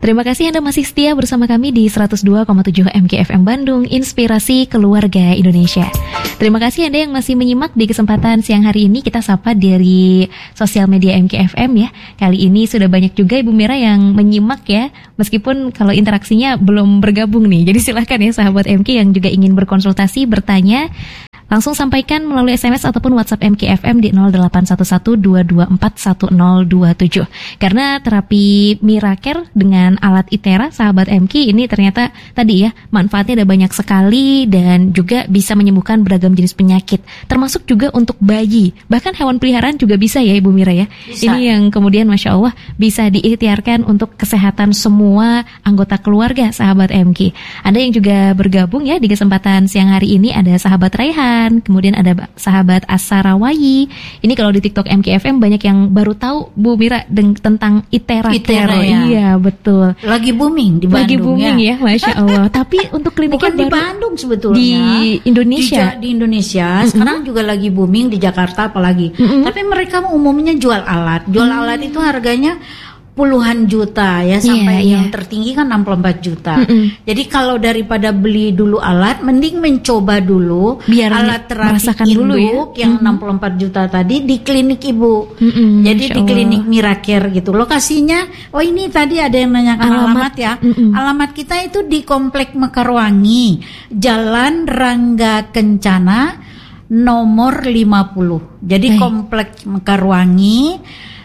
Terima kasih Anda masih setia bersama kami di 102,7 MKFM Bandung, Inspirasi Keluarga Indonesia. Terima kasih Anda yang masih menyimak di kesempatan siang hari ini. Kita sapa dari sosial media MKFM ya. Kali ini sudah banyak juga Ibu Mira yang menyimak ya, meskipun kalau interaksinya belum bergabung nih. Jadi silahkan ya sahabat MK yang juga ingin berkonsultasi, bertanya, langsung sampaikan melalui SMS ataupun WhatsApp MKFM di 0811-224-1027. Karena terapi Miracare dengan alat ITERA, sahabat MK, ini ternyata tadi ya, manfaatnya ada banyak sekali dan juga bisa menyembuhkan beragam jenis penyakit, termasuk juga untuk bayi. Bahkan hewan peliharaan juga bisa ya Ibu Mira ya. Bisa. Ini yang kemudian Masya Allah bisa diikhtiarkan untuk kesehatan semua anggota keluarga sahabat MK. Ada yang juga bergabung ya di kesempatan siang hari ini, ada sahabat Raihan, kemudian ada sahabat Asarawayi. Ini kalau di TikTok MKFM banyak yang baru tahu Bu Mira tentang ITERA ya. Iya betul. Lagi booming di Bandung. Lagi booming ya Masya Allah. Tapi untuk kliniknya bukan di Bandung sebetulnya, di Indonesia. Di Indonesia sekarang juga lagi booming di Jakarta apalagi. Tapi mereka umumnya jual alat. Jual alat itu harganya puluhan juta ya, sampai yang tertinggi kan 64 juta. Jadi kalau daripada beli dulu alat, mending mencoba dulu biar alat terapi induk ya, yang 64 juta tadi di klinik Ibu. Jadi di klinik Miracare gitu. Lokasinya, ini tadi ada yang nanyakan alamat ya. Alamat kita itu di Komplek Mekarwangi, Jalan Rangga Kencana nomor 50. Jadi Komplek Mekarwangi.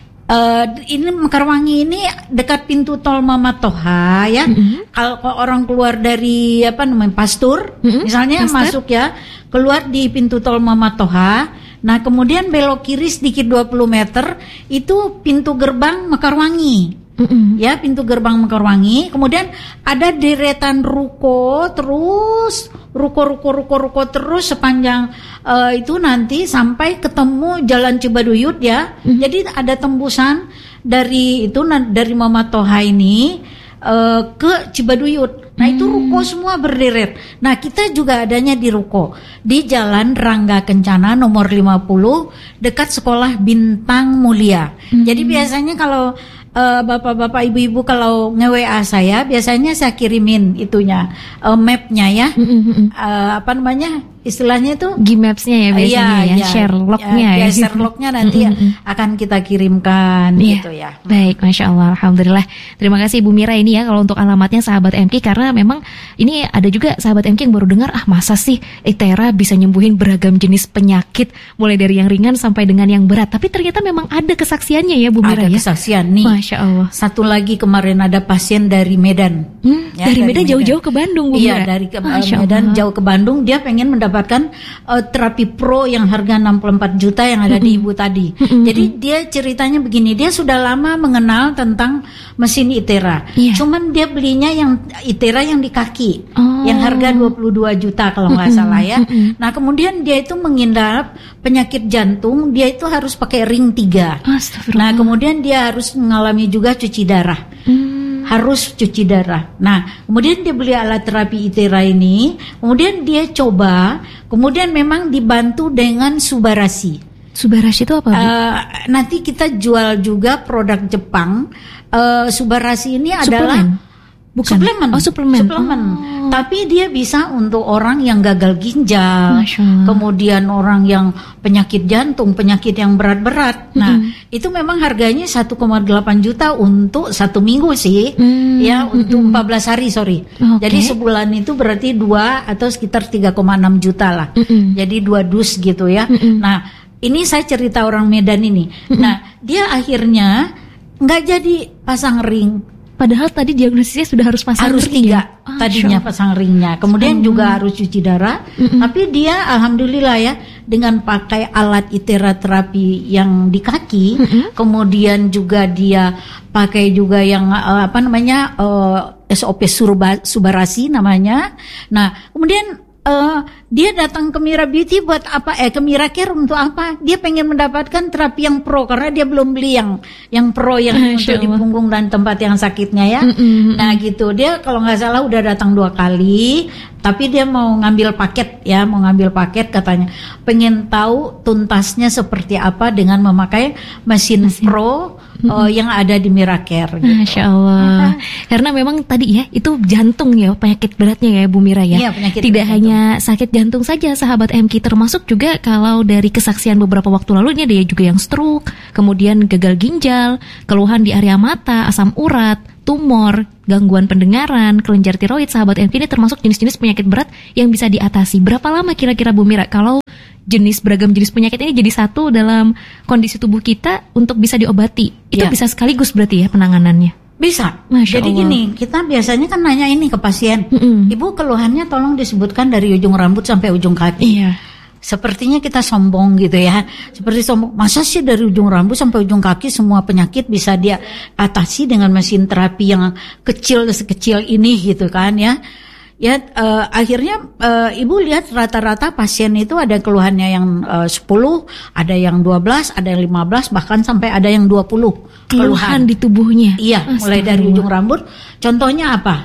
Ini Mekarwangi ini dekat pintu tol Mama Toha ya. Kalau orang keluar dari Pastur, misalnya masuk ya, keluar di pintu tol Mama Toha. Nah kemudian belok kiri sedikit 20 meter itu pintu gerbang Mekarwangi. Ya, pintu gerbang Mekarwangi. Kemudian ada deretan ruko terus, ruko terus sepanjang itu nanti sampai ketemu Jalan Cibaduyut ya. Jadi ada tembusan dari Mama Toha ini ke Cibaduyut. Nah itu ruko semua berderet. Nah kita juga adanya di ruko di Jalan Rangga Kencana nomor 50 dekat Sekolah Bintang Mulia. Jadi biasanya kalau bapak-bapak, ibu-ibu kalau nge-WA saya, biasanya saya kirimin itunya, mapnya ya, istilahnya itu Gmaps-nya ya biasanya share log-nya ya. Share log-nya nanti akan kita kirimkan gitu ya. Baik, Masya Allah, Alhamdulillah. Terima kasih Ibu Mira ini ya kalau untuk alamatnya sahabat MK, karena memang ini ada juga sahabat MK yang baru dengar, masa sih ITERA bisa nyembuhin beragam jenis penyakit, mulai dari yang ringan sampai dengan yang berat. Tapi ternyata memang ada kesaksiannya ya Bu Mira ya. Ada kesaksian nih. Masya Allah. Satu lagi kemarin ada pasien dari Medan. Dari Medan jauh-jauh ke Bandung Bu Mira. Iya, dari Medan jauh ke Bandung, dia pengen mendapatkan terapi pro yang harga 64 juta yang ada di Ibu tadi. Jadi dia ceritanya begini, dia sudah lama mengenal tentang mesin ITERA. Cuman dia belinya yang ITERA yang di kaki, yang harga 22 juta kalau nggak salah ya. Nah kemudian dia itu mengidap penyakit jantung, dia itu harus pakai ring 3. Nah kemudian dia harus mengalami juga cuci darah. Harus cuci darah. Nah, kemudian dia beli alat terapi ITERA ini, kemudian dia coba, kemudian memang dibantu dengan Subarasi. Subarasi itu apa? Nanti kita jual juga produk Jepang. Subarasi ini adalah suplemen. Suplemen. Tapi dia bisa untuk orang yang gagal ginjal, kemudian orang yang penyakit jantung, penyakit yang berat-berat. Nah, itu memang harganya 1,8 juta untuk 1 minggu sih. Ya, untuk 14 hari, Jadi sebulan itu berarti 2 atau sekitar 3,6 juta lah. Jadi 2 dus gitu ya. Nah, ini saya cerita orang Medan ini. Nah, dia akhirnya nggak jadi pasang ring. Padahal tadi diagnosisnya sudah harus pasang ring. Harus 3 tadinya pasang ringnya. Kemudian juga harus cuci darah. Tapi dia alhamdulillah ya, dengan pakai alat ITERA terapi yang di kaki, kemudian juga dia pakai juga yang SOP Subarasi namanya. Nah, kemudian dia datang ke Mira Beauty buat apa? Ke Miracare untuk apa? Dia pengen mendapatkan terapi yang pro karena dia belum beli yang pro yang untuk di punggung dan tempat yang sakitnya ya. Nah gitu, dia kalau nggak salah udah datang 2 kali, tapi dia mau ngambil paket katanya. Pengen tahu tuntasnya seperti apa dengan memakai mesin pro yang ada di Miracare. Gitu. Masya Allah. Karena memang tadi ya itu jantung ya penyakit beratnya ya Bu Mira ya. Iya, penyakit tidak jantung. hanya sakit jantung saja sahabat MK, termasuk juga kalau dari kesaksian beberapa waktu lalu ini ada juga yang stroke, kemudian gagal ginjal, keluhan di area mata, asam urat, tumor, gangguan pendengaran, kelenjar tiroid. Sahabat MK ini termasuk jenis-jenis penyakit berat yang bisa diatasi. Berapa lama kira-kira Bu Mira kalau beragam jenis penyakit ini jadi satu dalam kondisi tubuh kita untuk bisa diobati? Itu bisa sekaligus berarti ya penanganannya? Bisa. Masya Jadi Allah. gini, kita biasanya kan nanya ini ke pasien, Ibu keluhannya tolong disebutkan dari ujung rambut sampai ujung kaki. Iya. Sepertinya kita sombong gitu ya. Seperti sombong. Masa sih dari ujung rambut sampai ujung kaki semua penyakit bisa dia atasi dengan mesin terapi yang kecil sekecil ini gitu kan ya. Ya akhirnya Ibu lihat rata-rata pasien itu ada keluhannya yang 10, ada yang 12, ada yang 15, bahkan sampai ada yang 20 Keluhan di tubuhnya. Iya, mulai dari ujung rambut. Contohnya apa?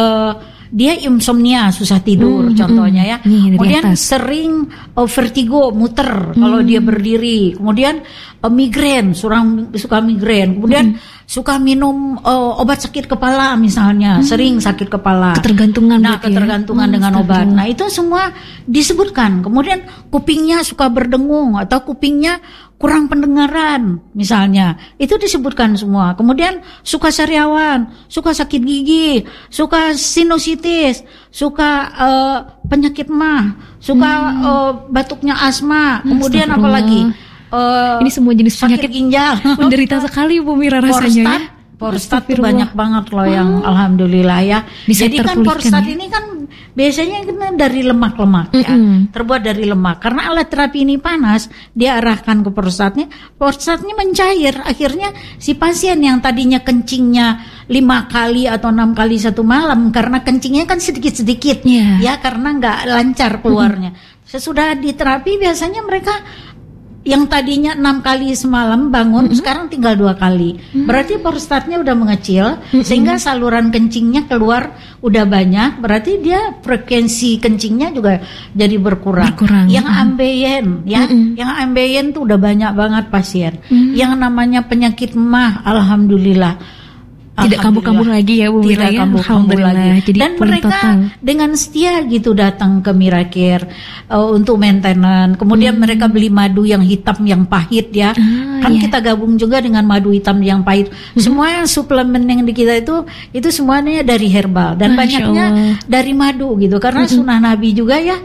Dia insomnia, susah tidur contohnya ya. Kemudian sering vertigo, muter kalau dia berdiri. Kemudian migrain, suka migrain. Kemudian suka minum obat sakit kepala misalnya, sering sakit kepala. Ketergantungan. Nah, ketergantungan dengan obat. Nah, itu semua disebutkan. Kemudian kupingnya suka berdengung atau kupingnya kurang pendengaran misalnya, itu disebutkan semua. Kemudian suka sariawan, suka sakit gigi, suka sinusitis, suka penyakit mah, suka batuknya asma. Kemudian apalagi ini semua jenis penyakit ginjal. Menderita sekali Bu Mira rasanya. Prostat tuh banyak banget loh yang alhamdulillah ya. Jadi kan prostat ini kan biasanya dari lemak-lemak ya. Terbuat dari lemak. Karena alat terapi ini panas, dia arahkan ke prostatnya mencair. Akhirnya si pasien yang tadinya kencingnya 5 kali atau 6 kali satu malam, karena kencingnya kan sedikit-sedikit ya, karena nggak lancar keluarnya. Sesudah diterapi biasanya mereka yang tadinya 6 kali semalam bangun, sekarang tinggal 2 kali. Berarti prostatnya udah mengecil, sehingga saluran kencingnya keluar udah banyak. Berarti dia frekuensi kencingnya juga jadi berkurang. Yang ambeien, ya, yang ambeien tuh udah banyak banget pasien. Yang namanya penyakit mah, alhamdulillah. Tidak kambuh-kambuh lagi ya Bu Mira. Tidak kambuh-kambuh lagi. Jadi dan mereka dengan setia gitu datang ke Miracare untuk maintenance. Kemudian mereka beli madu yang hitam yang pahit ya. Kita gabung juga dengan madu hitam yang pahit. Semua suplemen yang di kita itu semuanya dari herbal dan banyaknya dari madu gitu. Karena sunnah Nabi juga ya.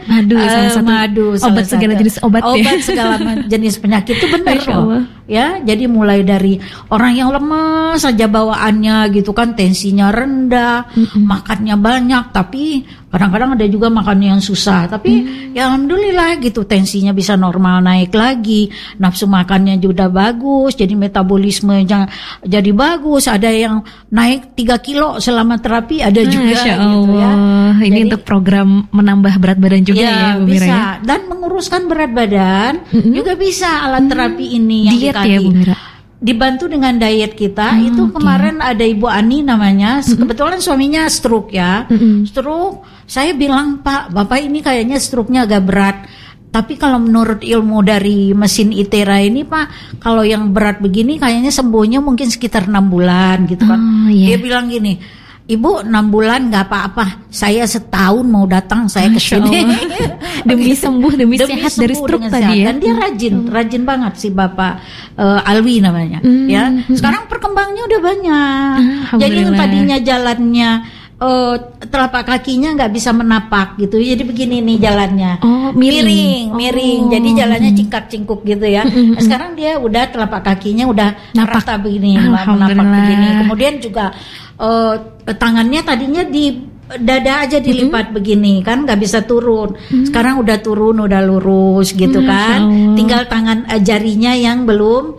Madu obat segala jenis obat segala jenis penyakit itu benar loh. Ya, jadi mulai dari orang yang lemas saja bawaannya gitu kan, tensinya rendah, makannya banyak, tapi kadang-kadang ada juga makannya yang susah, tapi ya alhamdulillah gitu, tensinya bisa normal naik lagi, nafsu makannya juga bagus, jadi metabolismenya jadi bagus, ada yang naik 3 kilo selama terapi, ada juga gitu ya. Ini jadi, untuk program menambah berat badan juga ya Bu Mira bisa. Ya? Dan menguruskan berat badan juga bisa alat terapi ini yang diet ya Bu Mira. Dibantu dengan diet kita. Itu kemarin ada Ibu Ani namanya, kebetulan suaminya stroke ya. Stroke, saya bilang Pak, Bapak ini kayaknya stroke-nya agak berat. Tapi kalau menurut ilmu dari mesin Itera ini Pak, kalau yang berat begini kayaknya sembuhnya mungkin sekitar 6 bulan gitu kan. Dia bilang gini, Ibu 6 bulan gak apa-apa, saya setahun mau datang saya ke sini demi sembuh, demi sehat dari stroke tadi ya. Dan dia rajin banget si Bapak Alwi namanya ya. Sekarang perkembangannya udah banyak. Jadi yang tadinya jalannya telapak kakinya nggak bisa menapak gitu, jadi begini nih jalannya, miring. Jadi jalannya cingkak-cingkuk gitu ya. Sekarang dia udah telapak kakinya udah rata begini, menapak begini. Kemudian juga tangannya tadinya di dada aja dilipat begini kan, nggak bisa turun. Sekarang udah turun, udah lurus gitu kan. Tinggal tangan jarinya yang belum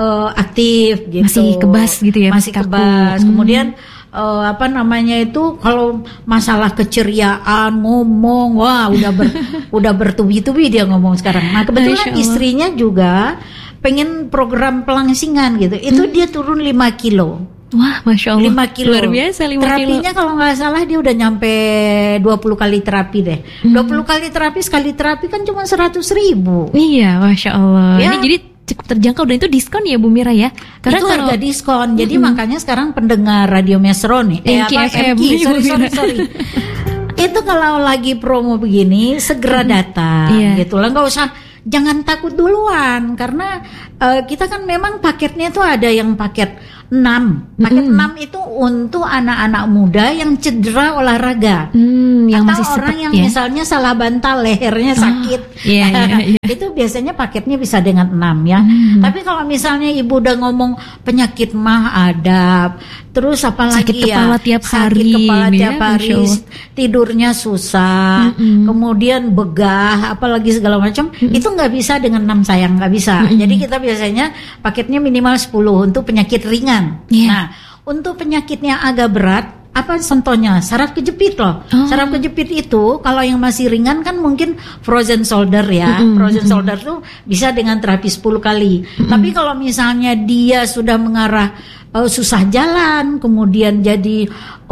aktif gitu. Masih kebas gitu ya. Masih kebas. Kemudian apa namanya itu, kalau masalah keceriaan ngomong, wah udah bertubi-tubi dia ngomong sekarang. Nah kebetulan istrinya juga pengen program pelangsingan gitu. Itu dia turun 5 kilo. Wah, Masya Allah. 5 kilo. Luar biasa 5 Terapinya kilo. kalau nggak salah dia udah nyampe 20 kali terapi deh. 20 kali terapi, sekali terapi kan cuma 100.000. Iya, Masya Allah. Ya. Ini jadi cukup terjangkau dan itu diskon ya Bu Mira ya. Karena itu harga diskon. Jadi makanya sekarang pendengar Radio Metro nih, MK, sorry. Itu kalau lagi promo begini segera datang gitu lah, nggak usah, jangan takut duluan karena kita kan memang paketnya itu ada yang paket 6. Paket 6 itu untuk anak-anak muda yang cedera olahraga. Yang atau masih orang yang misalnya salah bantal, lehernya sakit. Itu biasanya paketnya bisa dengan 6 ya. Tapi kalau misalnya ibu udah ngomong penyakit mah ada, terus apalagi sakit kepala tiap hari, tidurnya susah, kemudian begah, apalagi segala macam, itu nggak bisa dengan 6 sayang, nggak bisa. Jadi kita biasanya paketnya minimal 10 untuk penyakit ringan. Nah, untuk penyakitnya agak berat, apa contohnya? Saraf kejepit loh. Saraf kejepit itu kalau yang masih ringan kan mungkin frozen shoulder ya. Frozen shoulder tuh bisa dengan terapi 10 kali. Tapi kalau misalnya dia sudah mengarah susah jalan, kemudian jadi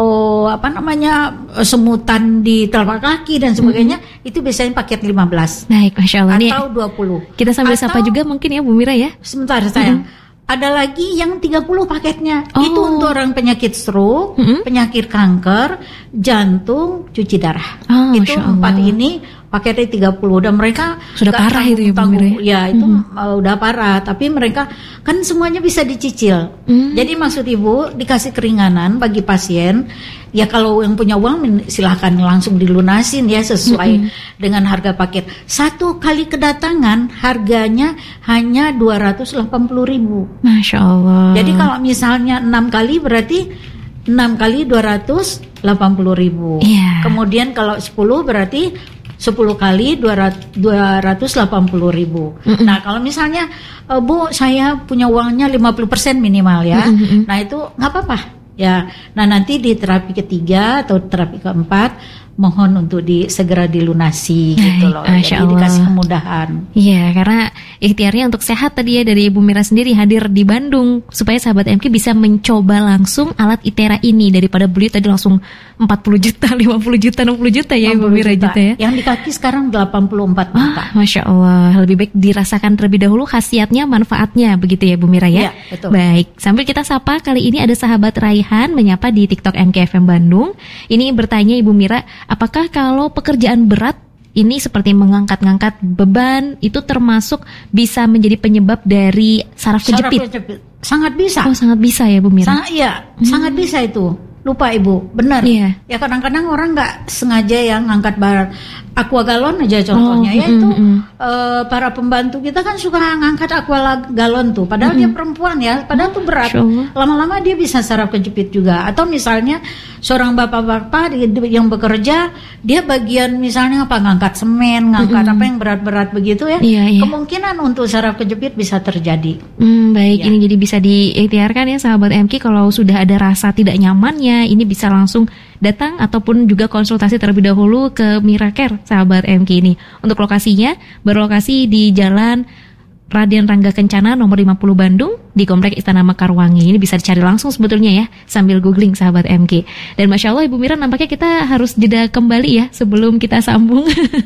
semutan di telapak kaki dan sebagainya, itu biasanya paket 15. Baik, Masya Allah. Atau 20. Kita sambil sapa juga mungkin ya Bu Mira ya. Sebentar sayang. Ada lagi yang 30 paketnya. Itu untuk orang penyakit stroke, penyakit kanker, jantung, cuci darah. Itu 4 ini paketnya 30 dan mereka sudah parah itu ya Bu Mira. Ya itu udah parah, tapi mereka kan semuanya bisa dicicil. Jadi maksud Ibu dikasih keringanan bagi pasien. Ya kalau yang punya uang silahkan langsung dilunasin ya sesuai dengan harga paket. 1 kali kedatangan harganya hanya 280.000. Masya Allah. Jadi kalau misalnya 6 kali berarti 6 kali 280.000. Kemudian kalau 10 berarti 10 kali 280.000. Nah kalau misalnya Bu saya punya uangnya 50% minimal ya. Nah itu nggak apa-apa ya. Nah nanti di terapi ketiga atau terapi keempat mohon untuk segera dilunasi gitu loh. Jadi dikasih kemudahan. Iya, karena ikhtiarnya untuk sehat tadi ya dari Ibu Mira sendiri hadir di Bandung supaya sahabat MK bisa mencoba langsung alat ITERA ini daripada beli tadi langsung 40 juta, 50 juta, 60 juta ya Ibu Mira juta ya. Yang di kaki sekarang 84 juta. Masya Allah, lebih baik dirasakan terlebih dahulu khasiatnya, manfaatnya begitu ya Bu Mira ya. Betul. Baik, sambil kita sapa kali ini ada sahabat Raihan menyapa di TikTok MKFM Bandung. Ini bertanya Ibu Mira, apakah kalau pekerjaan berat ini seperti mengangkat-ngangkat beban itu termasuk bisa menjadi penyebab dari saraf kejepit? Sangat bisa. Oh, sangat bisa ya Bu Mira. Sangat bisa itu. Lupa Ibu, benar. Ya kadang-kadang orang nggak sengaja yang ngangkat barang. Aqua galon aja contohnya yaitu para pembantu kita kan suka ngangkat aqua galon tuh padahal dia perempuan ya, padahal tuh berat. Lama-lama dia bisa saraf kejepit juga. Atau misalnya seorang bapak-bapak yang bekerja, dia bagian misalnya ngangkat semen, ngangkat apa yang berat-berat begitu ya. Kemungkinan untuk saraf kejepit bisa terjadi. Baik, ini jadi bisa diikhtiarkan ya sahabat MK kalau sudah ada rasa tidak nyamannya, ini bisa langsung datang ataupun juga konsultasi terlebih dahulu ke Miracare sahabat MK ini. Untuk lokasinya berlokasi di Jalan Raden Rangga Kencana nomor 50 Bandung di Komplek Istana Mekarwangi. Ini bisa dicari langsung sebetulnya ya sambil googling sahabat MK. Dan Masya Allah Ibu Mira nampaknya kita harus jeda kembali ya sebelum kita sambung.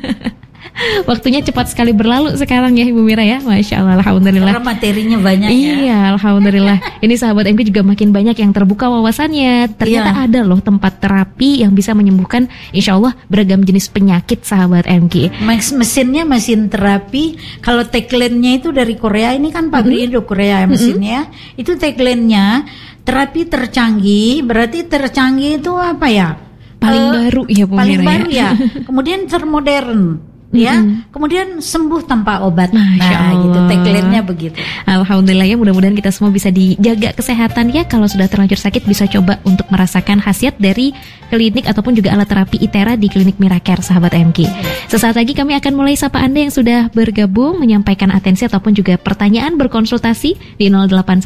Waktunya cepat sekali berlalu sekarang ya Ibu Mira ya. Masya Allah, alhamdulillah. Karena materinya banyak ya. Iya, alhamdulillah. Ini sahabat MK juga makin banyak yang terbuka wawasannya. Ternyata ada loh tempat terapi yang bisa menyembuhkan insya Allah beragam jenis penyakit sahabat MK. Mesinnya mesin terapi. Kalau tagline-nya itu dari Korea, ini kan pabriknya dari Korea ya mesinnya. Itu tagline-nya terapi tercanggih. Berarti tercanggih itu apa ya? Paling baru ya Bu Mira. Paling baru ya. Kemudian termodern. Ya, kemudian sembuh tanpa obat. Nah, gitu tagline-nya begitu. Alhamdulillah ya, mudah-mudahan kita semua bisa dijaga kesehatan ya. Kalau sudah terlanjur sakit bisa coba untuk merasakan khasiat dari klinik ataupun juga alat terapi ITERA di klinik Miracare sahabat MK. Sesaat lagi kami akan mulai sapa Anda yang sudah bergabung menyampaikan atensi ataupun juga pertanyaan berkonsultasi di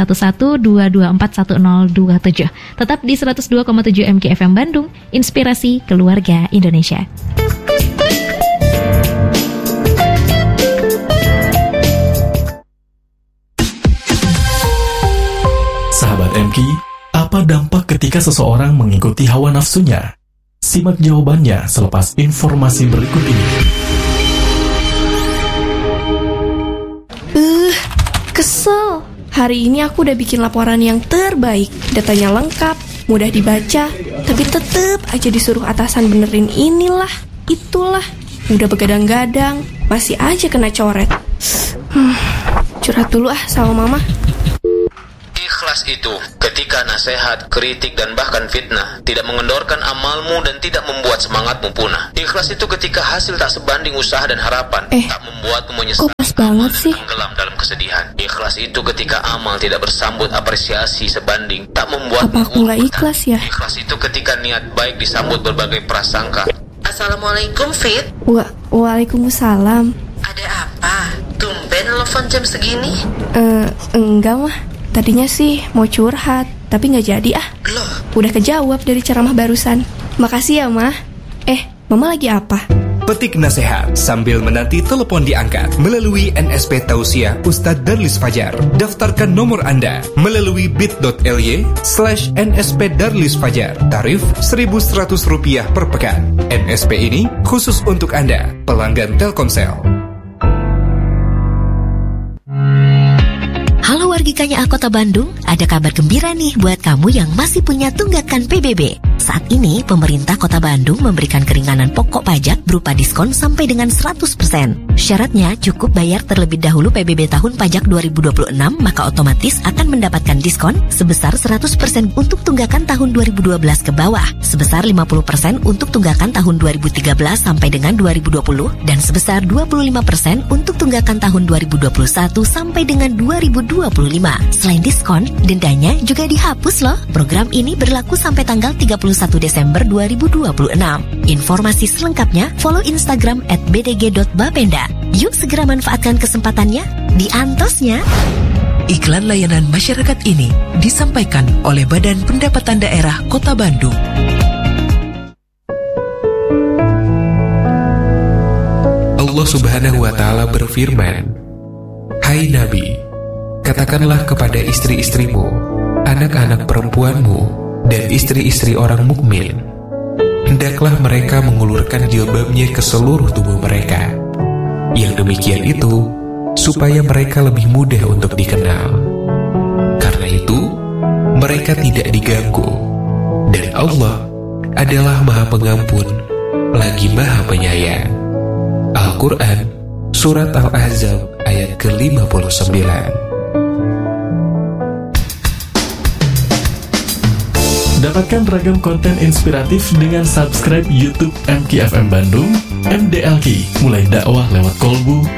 0811-224-1027. Tetap di 102,7 MK FM Bandung, Inspirasi Keluarga Indonesia. Sahabat MK, apa dampak ketika seseorang mengikuti hawa nafsunya? Simak jawabannya selepas informasi berikut ini. Hari ini aku udah bikin laporan yang terbaik. Datanya lengkap, mudah dibaca, tapi tetep aja disuruh atasan benerin inilah, itulah. Udah begadang-gadang, masih aja kena coret. Curhat dulu sama mama. Ikhlas itu ketika nasihat, kritik, dan bahkan fitnah tidak mengendorkan amalmu dan tidak membuat semangatmu punah. Ikhlas itu ketika hasil tak sebanding usaha dan harapan, tak membuatmu menyesal, kok pas banget sih? tenggelam dalam kesedihan. Ikhlas itu ketika amal tidak bersambut apresiasi sebanding, tak membuatmu apa aku nggak ikhlas ya? Ikhlas itu ketika niat baik disambut berbagai prasangka. Assalamualaikum, Fit. Waalaikumsalam. Ada apa? Tumben telepon jam segini? Enggak mah. Tadinya sih mau curhat, tapi nggak jadi ah. Loh? Udah kejawab dari ceramah barusan. Makasih ya, Mah. Mama lagi apa? Petik nasihat sambil menanti telepon diangkat melalui NSP Tausiah Ustadz Darlis Fajar. Daftarkan nomor Anda melalui bit.ly/NSP Darlis Fajar. Tarif Rp1.100 per pekan. NSP ini khusus untuk Anda, pelanggan Telkomsel. Halo wargi KAA Kota Bandung, ada kabar gembira nih buat kamu yang masih punya tunggakan PBB. Saat ini, pemerintah Kota Bandung memberikan keringanan pokok pajak berupa diskon sampai dengan 100%. Syaratnya cukup bayar terlebih dahulu PBB tahun pajak 2026, maka otomatis akan mendapatkan diskon sebesar 100% untuk tunggakan tahun 2012 ke bawah, sebesar 50% untuk tunggakan tahun 2013 sampai dengan 2020, dan sebesar 25% untuk tunggakan tahun 2021 sampai dengan 2025. Selain diskon, dendanya juga dihapus loh. Program ini berlaku sampai tanggal 31 Desember 2026. Informasi selengkapnya follow Instagram @bdg.bapenda. Yuk segera manfaatkan kesempatannya, diantosnya. Iklan layanan masyarakat ini disampaikan oleh Badan Pendapatan Daerah Kota Bandung. Allah Subhanahu wa Ta'ala berfirman, "Hai Nabi, katakanlah kepada istri-istrimu, anak-anak perempuanmu, dan istri-istri orang mukmin, hendaklah mereka mengulurkan jilbabnya ke seluruh tubuh mereka. Yang demikian itu, supaya mereka lebih mudah untuk dikenal. Karena itu, mereka tidak diganggu, dan Allah adalah Maha Pengampun, lagi Maha Penyayang." Al-Quran, Surat Al-Ahzab, ayat ke-59. Dapatkan ragam konten inspiratif dengan subscribe YouTube MKFM Bandung, MDLK, mulai dakwah lewat kolbu,